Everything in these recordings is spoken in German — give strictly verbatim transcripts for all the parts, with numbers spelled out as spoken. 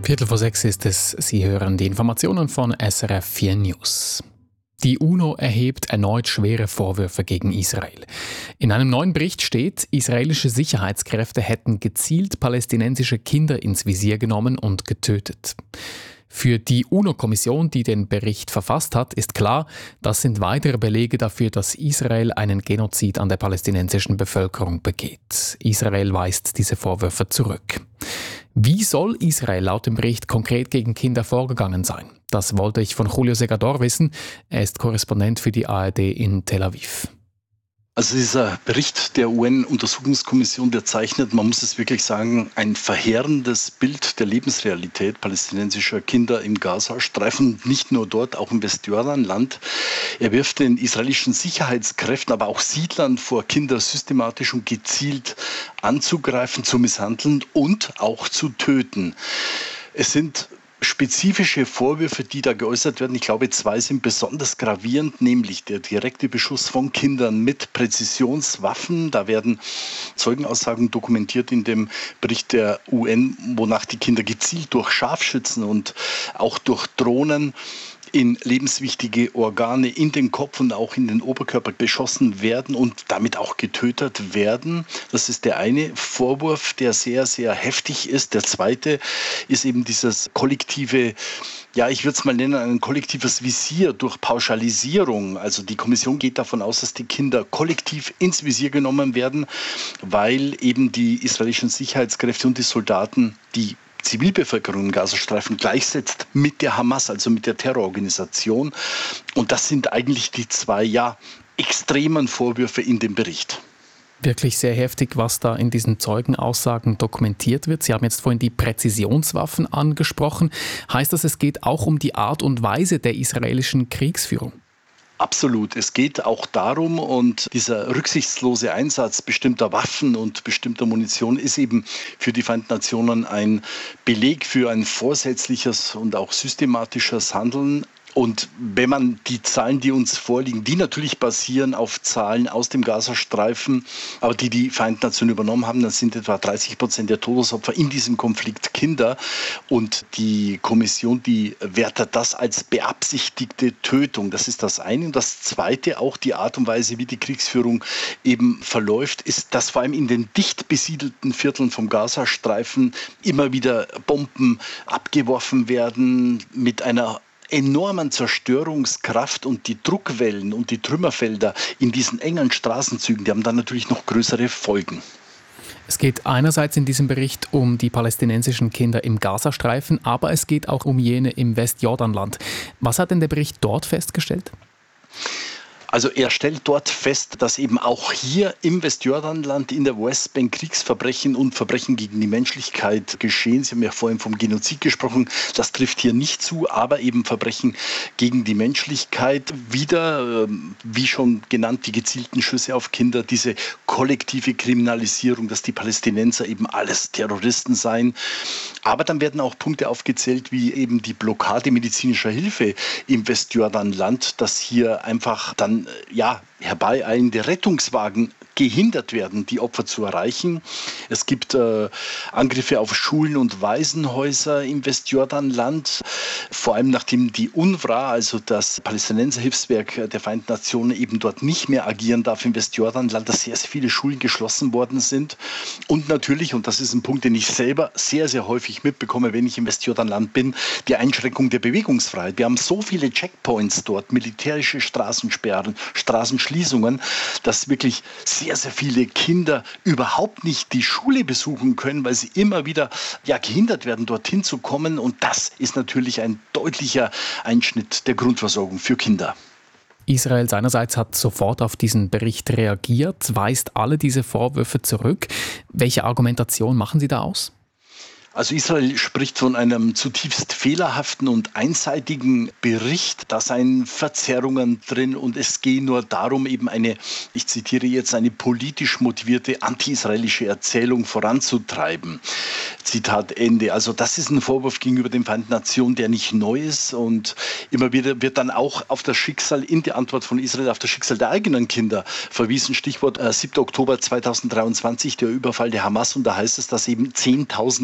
Viertel vor sechs ist es. Sie hören die Informationen von S R F vier News. Die UNO erhebt erneut schwere Vorwürfe gegen Israel. In einem neuen Bericht steht, israelische Sicherheitskräfte hätten gezielt palästinensische Kinder ins Visier genommen und getötet. Für die UNO-Kommission, die den Bericht verfasst hat, ist klar, das sind weitere Belege dafür, dass Israel einen Genozid an der palästinensischen Bevölkerung begeht. Israel weist diese Vorwürfe zurück. Wie soll Israel laut dem Bericht konkret gegen Kinder vorgegangen sein? Das wollte ich von Julio Segador wissen. Er ist Korrespondent für die A R D in Tel Aviv. Also dieser Bericht der U N-Untersuchungskommission, der zeichnet, man muss es wirklich sagen, ein verheerendes Bild der Lebensrealität palästinensischer Kinder im Gazastreifen, nicht nur dort, auch im Westjordanland. Er wirft den israelischen Sicherheitskräften, aber auch Siedlern vor, Kinder systematisch und gezielt anzugreifen, zu misshandeln und auch zu töten. Es sind spezifische Vorwürfe, die da geäußert werden. Ich glaube, zwei sind besonders gravierend, nämlich der direkte Beschuss von Kindern mit Präzisionswaffen. Da werden Zeugenaussagen dokumentiert in dem Bericht der U N, wonach die Kinder gezielt durch Scharfschützen und auch durch Drohnen in lebenswichtige Organe in den Kopf und auch in den Oberkörper beschossen werden und damit auch getötet werden. Das ist der eine Vorwurf, der sehr, sehr heftig ist. Der zweite ist eben dieses kollektive, ja, ich würde es mal nennen, ein kollektives Visier durch Pauschalisierung. Also die Kommission geht davon aus, dass die Kinder kollektiv ins Visier genommen werden, weil eben die israelischen Sicherheitskräfte und die Soldaten die Zivilbevölkerung im Gazastreifen gleichsetzt mit der Hamas, also mit der Terrororganisation. Und das sind eigentlich die zwei, ja, extremen Vorwürfe in dem Bericht. Wirklich sehr heftig, was da in diesen Zeugenaussagen dokumentiert wird. Sie haben jetzt vorhin die Präzisionswaffen angesprochen. Heißt das, es geht auch um die Art und Weise der israelischen Kriegsführung? Absolut. Es geht auch darum, und dieser rücksichtslose Einsatz bestimmter Waffen und bestimmter Munition ist eben für die Vereinten Nationen ein Beleg für ein vorsätzliches und auch systematisches Handeln. Und wenn man die Zahlen, die uns vorliegen, die natürlich basieren auf Zahlen aus dem Gazastreifen, aber die die Vereinten Nationen übernommen haben, dann sind etwa dreißig Prozent der Todesopfer in diesem Konflikt Kinder. Und die Kommission, die wertet das als beabsichtigte Tötung. Das ist das eine. Und das zweite, auch die Art und Weise, wie die Kriegsführung eben verläuft, ist, dass vor allem in den dicht besiedelten Vierteln vom Gazastreifen immer wieder Bomben abgeworfen werden mit einer enormen Zerstörungskraft, und die Druckwellen und die Trümmerfelder in diesen engen Straßenzügen, die haben dann natürlich noch größere Folgen. Es geht einerseits in diesem Bericht um die palästinensischen Kinder im Gazastreifen, aber es geht auch um jene im Westjordanland. Was hat denn der Bericht dort festgestellt? Also er stellt dort fest, dass eben auch hier im Westjordanland in der Westbank Kriegsverbrechen und Verbrechen gegen die Menschlichkeit geschehen. Sie haben ja vorhin vom Genozid gesprochen. Das trifft hier nicht zu, aber eben Verbrechen gegen die Menschlichkeit. Wieder, wie schon genannt, die gezielten Schüsse auf Kinder, diese kollektive Kriminalisierung, dass die Palästinenser eben alles Terroristen seien. Aber dann werden auch Punkte aufgezählt, wie eben die Blockade medizinischer Hilfe im Westjordanland, dass hier einfach dann ja, herbeieilende Rettungswagen gehindert werden, die Opfer zu erreichen. Es gibt äh, Angriffe auf Schulen und Waisenhäuser im Westjordanland, vor allem nachdem die UNRWA, also das Palästinenserhilfswerk der Vereinten Nationen, eben dort nicht mehr agieren darf im Westjordanland, dass sehr, sehr viele Schulen geschlossen worden sind. Und natürlich, und das ist ein Punkt, den ich selber sehr, sehr häufig mitbekomme, wenn ich im Westjordanland bin, die Einschränkung der Bewegungsfreiheit. Wir haben so viele Checkpoints dort, militärische Straßensperren, Straßenschließungen, dass wirklich sehr, sehr viele Kinder überhaupt nicht die Schule besuchen können, weil sie immer wieder ja, gehindert werden, dorthin zu kommen. Und das ist natürlich ein deutlicher Einschnitt der Grundversorgung für Kinder. Israel seinerseits hat sofort auf diesen Bericht reagiert, weist alle diese Vorwürfe zurück. Welche Argumentation machen Sie da aus? Also Israel spricht von einem zutiefst fehlerhaften und einseitigen Bericht. Da seien Verzerrungen drin und es gehe nur darum, eben eine, ich zitiere jetzt, eine politisch motivierte anti-israelische Erzählung voranzutreiben. Zitat Ende. Also das ist ein Vorwurf gegenüber den Vereinten Nationen, der nicht neu ist, und immer wieder wird dann auch auf das Schicksal, in der Antwort von Israel, auf das Schicksal der eigenen Kinder verwiesen. Stichwort äh, siebter Oktober zweitausenddreiundzwanzig, der Überfall der Hamas, und da heißt es, dass eben Zehntausende Israelis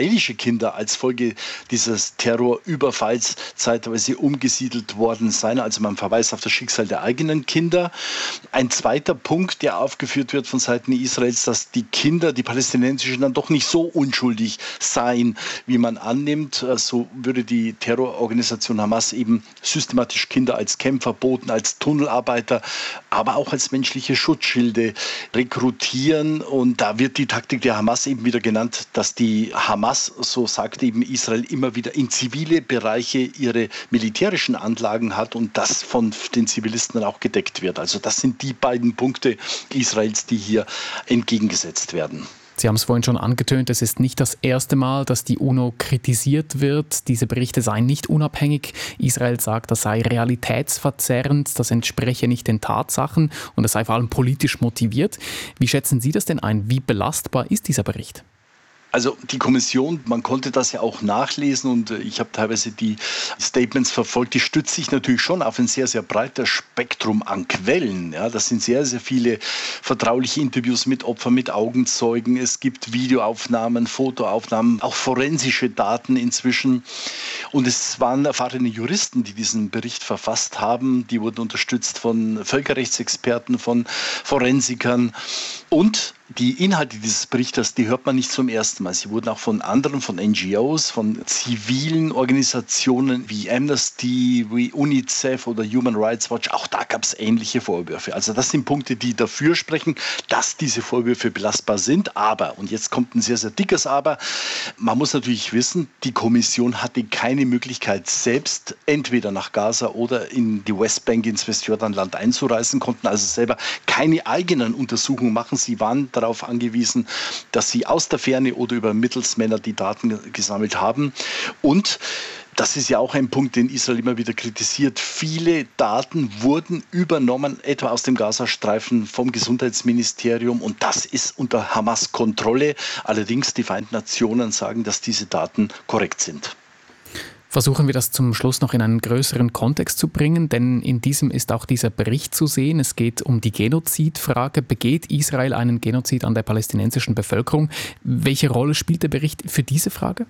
israelische Kinder als Folge dieses Terrorüberfalls zeitweise umgesiedelt worden seien. Also man verweist auf das Schicksal der eigenen Kinder. Ein zweiter Punkt, der aufgeführt wird von Seiten Israels, dass die Kinder, die palästinensischen, dann doch nicht so unschuldig seien, wie man annimmt. So würde die Terrororganisation Hamas eben systematisch Kinder als Kämpfer, Boten, als Tunnelarbeiter, aber auch als menschliche Schutzschilde rekrutieren. Und da wird die Taktik der Hamas eben wieder genannt, dass die Hamas, so sagt eben Israel, immer wieder in zivile Bereiche ihre militärischen Anlagen hat und das von den Zivilisten dann auch gedeckt wird. Also das sind die beiden Punkte Israels, die hier entgegengesetzt werden. Sie haben es vorhin schon angetönt, es ist nicht das erste Mal, dass die UNO kritisiert wird. Diese Berichte seien nicht unabhängig. Israel sagt, das sei realitätsverzerrend, das entspreche nicht den Tatsachen und es sei vor allem politisch motiviert. Wie schätzen Sie das denn ein? Wie belastbar ist dieser Bericht? Also die Kommission, man konnte das ja auch nachlesen und ich habe teilweise die Statements verfolgt, die stützt sich natürlich schon auf ein sehr, sehr breites Spektrum an Quellen. Ja, das sind sehr, sehr viele vertrauliche Interviews mit Opfern, mit Augenzeugen. Es gibt Videoaufnahmen, Fotoaufnahmen, auch forensische Daten inzwischen. Und es waren erfahrene Juristen, die diesen Bericht verfasst haben. Die wurden unterstützt von Völkerrechtsexperten, von Forensikern. Und die Inhalte dieses Berichtes, die hört man nicht zum ersten Mal. Sie wurden auch von anderen, von N G Os, von zivilen Organisationen wie Amnesty, wie UNICEF oder Human Rights Watch, auch da gab es ähnliche Vorwürfe. Also das sind Punkte, die dafür sprechen, dass diese Vorwürfe belastbar sind. Aber, und jetzt kommt ein sehr, sehr dickes Aber, man muss natürlich wissen, die Kommission hatte keine Möglichkeit, selbst entweder nach Gaza oder in die Westbank, ins Westjordanland einzureisen, konnten also selber keine eigenen Untersuchungen machen. Sie waren darauf angewiesen, dass sie aus der Ferne oder über Mittelsmänner die Daten gesammelt haben. Und das ist ja auch ein Punkt, den Israel immer wieder kritisiert. Viele Daten wurden übernommen, etwa aus dem Gazastreifen vom Gesundheitsministerium. Und das ist unter Hamas Kontrolle. Allerdings die Vereinten Nationen sagen, dass diese Daten korrekt sind. Versuchen wir das zum Schluss noch in einen größeren Kontext zu bringen, denn in diesem ist auch dieser Bericht zu sehen. Es geht um die Genozidfrage. Begeht Israel einen Genozid an der palästinensischen Bevölkerung? Welche Rolle spielt der Bericht für diese Frage?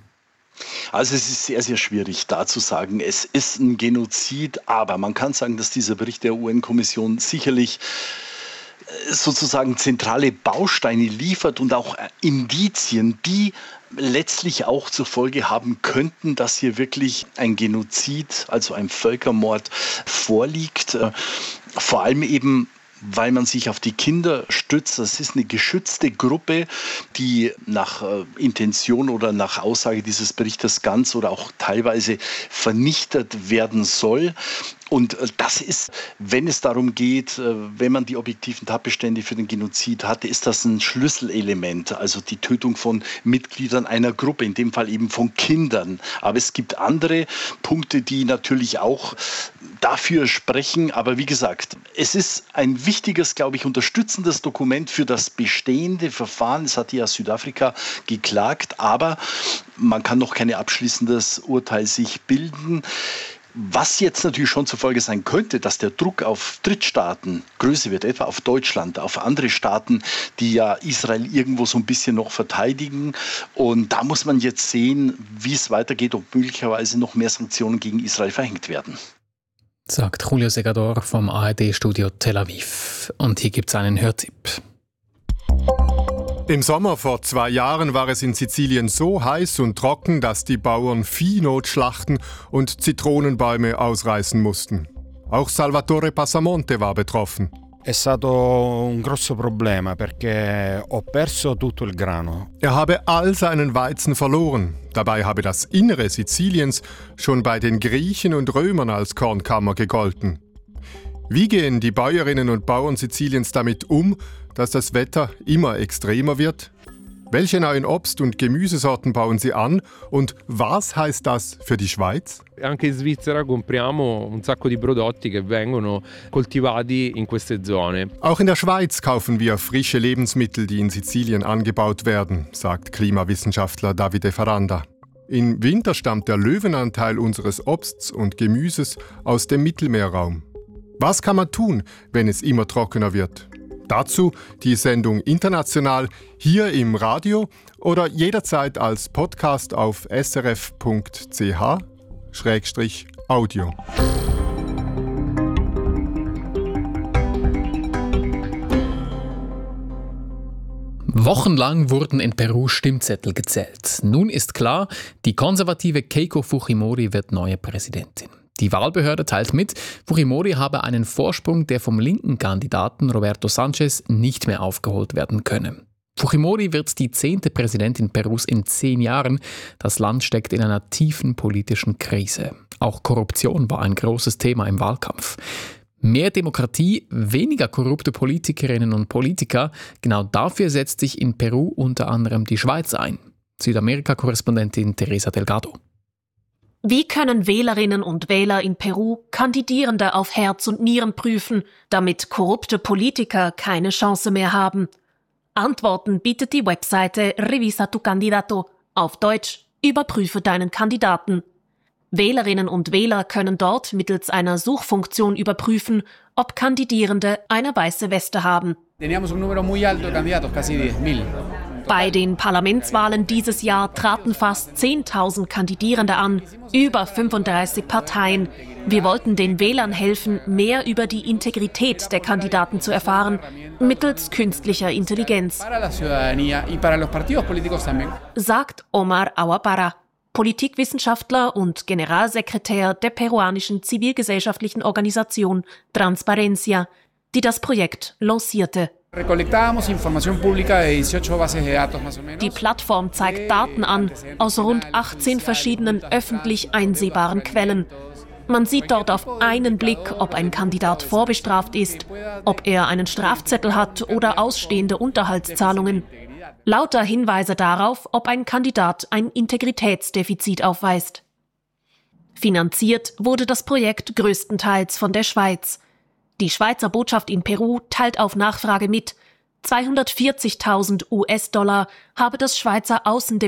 Also es ist sehr, sehr schwierig da zu sagen, es ist ein Genozid, aber man kann sagen, dass dieser Bericht der U N-Kommission sicherlich sozusagen zentrale Bausteine liefert und auch Indizien, die letztlich auch zur Folge haben könnten, dass hier wirklich ein Genozid, also ein Völkermord vorliegt. Vor allem eben, weil man sich auf die Kinder stützt. Das ist eine geschützte Gruppe, die nach äh, Intention oder nach Aussage dieses Berichtes ganz oder auch teilweise vernichtet werden soll. Und das ist, wenn es darum geht, wenn man die objektiven Tatbestände für den Genozid hatte, ist das ein Schlüsselelement, also die Tötung von Mitgliedern einer Gruppe, in dem Fall eben von Kindern. Aber es gibt andere Punkte, die natürlich auch dafür sprechen. Aber wie gesagt, es ist ein wichtiges, glaube ich, unterstützendes Dokument für das bestehende Verfahren. Es hat ja Südafrika geklagt, aber man kann noch kein abschließendes Urteil sich bilden. Was jetzt natürlich schon zur Folge sein könnte, dass der Druck auf Drittstaaten größer wird, etwa auf Deutschland, auf andere Staaten, die ja Israel irgendwo so ein bisschen noch verteidigen. Und da muss man jetzt sehen, wie es weitergeht, ob möglicherweise noch mehr Sanktionen gegen Israel verhängt werden. Sagt Julio Segador vom A R D-Studio Tel Aviv. Und hier gibt es einen Hörtipp. Im Sommer vor zwei Jahren war es in Sizilien so heiß und trocken, dass die Bauern Vieh schlachten und Zitronenbäume ausreißen mussten. Auch Salvatore Passamonte war betroffen. È stato un grosso problema perché ho perso tutto il grano. Er habe all seinen Weizen verloren. Dabei habe das Innere Siziliens schon bei den Griechen und Römern als Kornkammer gegolten. Wie gehen die Bäuerinnen und Bauern Siziliens damit um, dass das Wetter immer extremer wird? Welche neuen Obst- und Gemüsesorten bauen sie an und was heißt das für die Schweiz? Anche in Svizzera compriamo un sacco di prodotti che vengono coltivati in queste zone. Auch in der Schweiz kaufen wir frische Lebensmittel, die in Sizilien angebaut werden, sagt Klimawissenschaftler Davide Faranda. Im Winter stammt der Löwenanteil unseres Obsts und Gemüses aus dem Mittelmeerraum. Was kann man tun, wenn es immer trockener wird? Dazu die Sendung international hier im Radio oder jederzeit als Podcast auf s r f punkt c h Schrägstrich Audio. Wochenlang wurden in Peru Stimmzettel gezählt. Nun ist klar, die konservative Keiko Fujimori wird neue Präsidentin. Die Wahlbehörde teilt mit, Fujimori habe einen Vorsprung, der vom linken Kandidaten Roberto Sanchez nicht mehr aufgeholt werden könne. Fujimori wird die zehnte Präsidentin Perus in zehn Jahren. Das Land steckt in einer tiefen politischen Krise. Auch Korruption war ein großes Thema im Wahlkampf. Mehr Demokratie, weniger korrupte Politikerinnen und Politiker, genau dafür setzt sich in Peru unter anderem die Schweiz ein. Südamerika-Korrespondentin Teresa Delgado. Wie können Wählerinnen und Wähler in Peru Kandidierende auf Herz und Nieren prüfen, damit korrupte Politiker keine Chance mehr haben? Antworten bietet die Webseite Revisa tu Candidato, auf Deutsch Überprüfe deinen Kandidaten. Wählerinnen und Wähler können dort mittels einer Suchfunktion überprüfen, ob Kandidierende eine weiße Weste haben. Bei den Parlamentswahlen dieses Jahr traten fast zehntausend Kandidierende an, über fünfunddreißig Parteien. Wir wollten den Wählern helfen, mehr über die Integrität der Kandidaten zu erfahren, mittels künstlicher Intelligenz, sagt Omar Aguapara, Politikwissenschaftler und Generalsekretär der peruanischen zivilgesellschaftlichen Organisation Transparencia, die das Projekt lancierte. Die Plattform zeigt Daten an aus rund achtzehn verschiedenen öffentlich einsehbaren Quellen. Man sieht dort auf einen Blick, ob ein Kandidat vorbestraft ist, ob er einen Strafzettel hat oder ausstehende Unterhaltszahlungen. Lauter Hinweise darauf, ob ein Kandidat ein Integritätsdefizit aufweist. Finanziert wurde das Projekt größtenteils von der Schweiz. Die Schweizer Botschaft in Peru teilt auf Nachfrage mit, zweihundertvierzigtausend U S-Dollar habe das Schweizer Außendepart